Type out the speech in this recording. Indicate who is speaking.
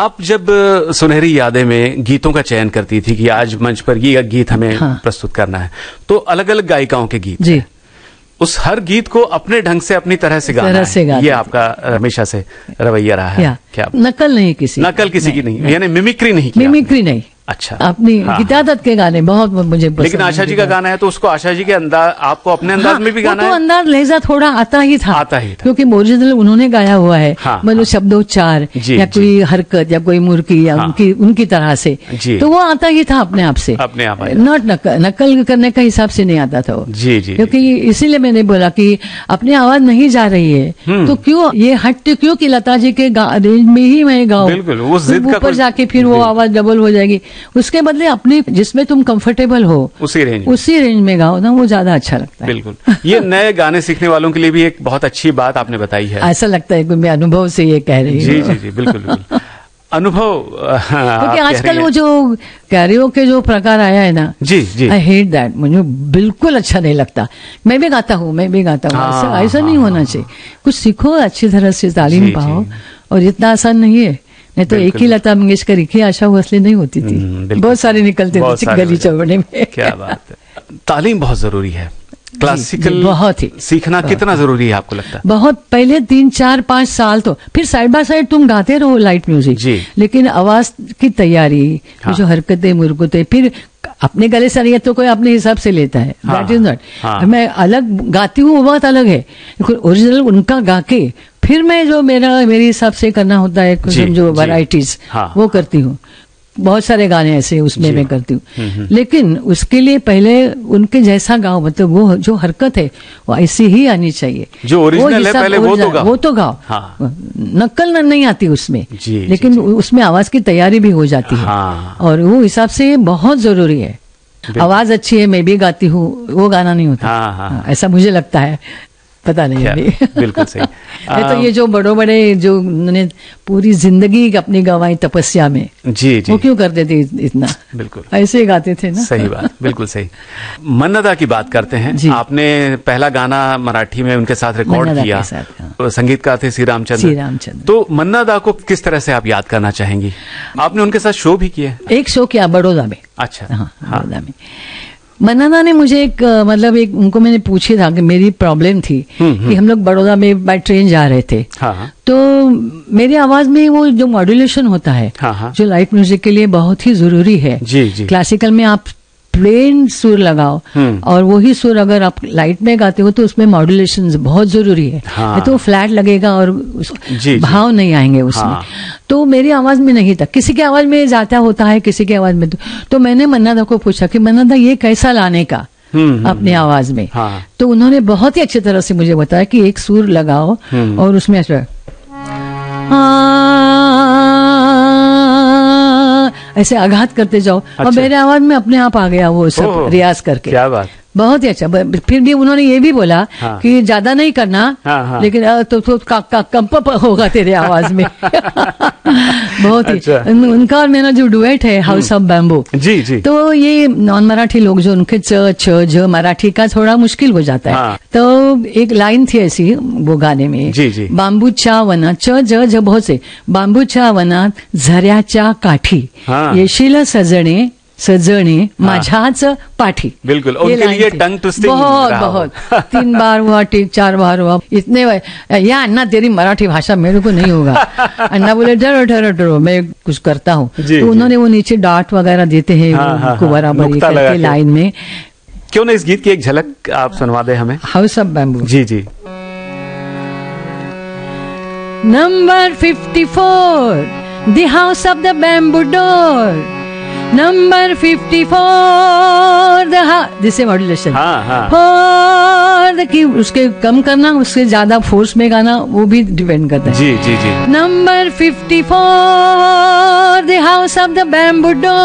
Speaker 1: आप जब सुनहरी यादें में गीतों का चयन करती थी कि आज मंच पर ये गीत हमें प्रस्तुत करना है, तो अलग अलग गायिकाओं के गीत जी, उस हर गीत को अपने ढंग से अपनी तरह से गाना है, ये आपका हमेशा से रवैया रहा है क्या?
Speaker 2: नकल नहीं, नकल
Speaker 1: किसी की नहीं, यानी मिमिक्री नहीं,
Speaker 2: मिमिक्री नहीं।
Speaker 1: अच्छा,
Speaker 2: अपनी गीता दत्त के गाने बहुत मुझे पसंद।
Speaker 1: लेकिन आशा जी का गाना है तो उसको आशा जी के अंदाज, आपको अपने अंदाज में भी गाना है।
Speaker 2: तो अंदाज लहजा थोड़ा आता ही था क्योंकि ओरिजिनल उन्होंने गाया हुआ है। मतलब शब्दोच्चार या कोई हरकत या कोई मुर्की या उनकी तरह से, तो वो आता ही था अपने आप से,
Speaker 1: अपने आप।
Speaker 2: नॉट नकल करने का हिसाब से नहीं आता था वो।
Speaker 1: जी जी।
Speaker 2: क्योंकि इसीलिए मैंने बोला कि अपनी आवाज नहीं जा रही है तो क्यों ये हट, क्यों कि लता जी के रेंज में ही मैं गाऊं,
Speaker 1: बिल्कुल
Speaker 2: ऊपर जाके फिर वो आवाज डबल हो जाएगी। उसके बदले अपनी जिसमें तुम कंफर्टेबल हो उसी रेंज में गाओ ना, वो ज्यादा अच्छा लगता है।
Speaker 1: बिल्कुल। ये नए गाने सीखने वालों के लिए भी एक बहुत अच्छी बात आपने बताई है।
Speaker 2: ऐसा लगता है कि मैं अनुभव से ये कह रही हूँ।
Speaker 1: जी जी जी, बिल्कुल बिल्कुल अनुभव।
Speaker 2: क्योंकि आजकल वो जो कैरियोके जो प्रकार आया है ना,
Speaker 1: जी जी,
Speaker 2: आई हेट दैट, मुझे बिल्कुल अच्छा नहीं लगता। मैं भी गाता हूँ ऐसा नहीं होना चाहिए। कुछ सीखो, अच्छी तरह से तालीम पाओ, और इतना आसान नहीं है। नहीं तो एक ही लता मंगेशकर, एक ही आशा भोसले नहीं होती थी, बहुत सारे निकलते थे गली चौबड़े में।
Speaker 1: क्या बात है। तालीम बहुत जरूरी है। क्लासिकल
Speaker 2: बहुत ही
Speaker 1: सीखना कितना जरूरी है आपको लगता है?
Speaker 2: बहुत। पहले 3 4 5 साल तो फिर साइड बाय साइड तुम गाते रहो लाइट म्यूजिक, लेकिन आवाज की तैयारी, जो हरकतें मुरकतें, फिर अपने गले से नहीं है तो कोई अपने हिसाब से लेता है, दैट इज नॉट। मैं अलग गाती हूँ, वो बात अलग है, ओरिजिनल उनका गा के फिर मैं जो मेरे हिसाब से करना होता है, जो वैरायटीज वो करती हूँ। बहुत सारे गाने ऐसे उसमें मैं करती हूँ, लेकिन उसके लिए पहले उनके जैसा गाओ, मतलब वो जो हरकत है वो ऐसी ही आनी चाहिए,
Speaker 1: जो ओरिजिनल है पहले वो तो गाओ।
Speaker 2: नकल नहीं आती उसमें, लेकिन उसमें आवाज की तैयारी भी हो जाती है, और वो हिसाब से बहुत जरूरी है। आवाज अच्छी है, मैं भी गाती हूँ, वो गाना नहीं होता, ऐसा मुझे लगता है, पता नहीं।
Speaker 1: बिल्कुल सही।
Speaker 2: तो ये जो बड़े जो उन्होंने पूरी जिंदगी अपनी गंवाई तपस्या में,
Speaker 1: जी जी,
Speaker 2: वो क्यों करते थे इतना?
Speaker 1: बिल्कुल
Speaker 2: ऐसे ही गाते थे ना।
Speaker 1: सही बात, बिल्कुल सही। मन्नदा की बात करते हैं। आपने पहला गाना मराठी में उनके साथ रिकॉर्ड किया, संगीतकार थे श्री रामचंद्र। तो मन्नदा को किस तरह से आप याद करना चाहेंगी? आपने उनके साथ शो भी किया?
Speaker 2: एक शो किया बड़ौदा में।
Speaker 1: अच्छा,
Speaker 2: बड़ौदा में मन्नदा ने मुझे एक उनको मैंने पूछी था कि मेरी प्रॉब्लम थी कि हम लोग बड़ौदा में बाय ट्रेन जा रहे थे, तो मेरी आवाज में वो जो मॉड्यूलेशन होता है, जो लाइट म्यूजिक के लिए बहुत ही जरूरी है।
Speaker 1: जी जी।
Speaker 2: क्लासिकल में आप प्लेन सुर लगाओ, और वही सुर अगर आप लाइट में गाते हो तो उसमें मॉड्यूलेशन बहुत जरूरी है, नहीं तो फ्लैट लगेगा और भाव नहीं आएंगे उसमें। तो मेरी आवाज में नहीं था, किसी की आवाज में जाता होता है, किसी की आवाज में तो मैंने मन्नदा को पूछा कि मन्नदा ये कैसा लाने का अपनी आवाज में। तो उन्होंने बहुत ही अच्छी तरह से मुझे बताया कि एक सुर लगाओ और उसमें ऐसे आघात करते जाओ। अच्छा। और मेरे आवाज में अपने आप आ गया वो सब रियाज करके।
Speaker 1: क्या बात, बहुत
Speaker 2: ही अच्छा। फिर भी उन्होंने ये भी बोला कि ज्यादा नहीं करना, लेकिन तो कंप होगा तेरे आवाज में। बहुत ही अच्छा। उनका और मेरा जो डुएट है हाउस ऑफ बैम्बू,
Speaker 1: जी जी,
Speaker 2: तो ये नॉन मराठी लोग जो उनके च मराठी का थोड़ा मुश्किल हो जाता है, तो एक लाइन थी ऐसी वो गाने में,
Speaker 1: जी जी,
Speaker 2: बांबूच्या वनात च बहुत से, बांबूच्या वनात झऱ्याच्या काठी येशील सजणे माझ्याच पाठी।
Speaker 1: बिल्कुल, उनके लिए टंग ट्विस्टिंग
Speaker 2: बहुत 3 बार हुआ, 4 बार हुआ, इतने या अन्ना तेरी मराठी भाषा मेरे को नहीं होगा। अन्ना बोले डरो मैं कुछ करता हूँ, तो उन्होंने वो नीचे डांट वगैरह देते हैं उनको बराबर करके लाइन में।
Speaker 1: क्यों ना इस गीत की एक झलक आप सुनवा दे हमें?
Speaker 2: House of bamboo.
Speaker 1: Ji ji.
Speaker 2: Number 54, the house of the bamboo door. Number 54, दिसे मॉड्यूलेशन फॉर द की, उसके कम करना, उसके ज्यादा फोर्स में गाना, वो भी डिपेंड करता है।
Speaker 1: जी जी जी।
Speaker 2: Number 54, the house of the bamboo door.